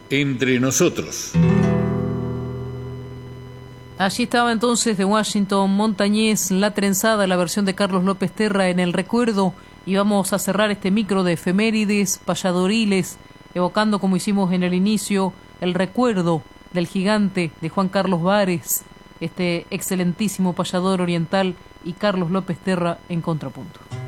entre nosotros. Allí estaba entonces de Washington Montañés, La Trenzada, la versión de Carlos López Terra en el recuerdo. Y vamos a cerrar este micro de efemérides payadoriles, evocando, como hicimos en el inicio, el recuerdo del gigante de Juan Carlos Vares, este excelentísimo payador oriental, y Carlos López Terra en contrapunto.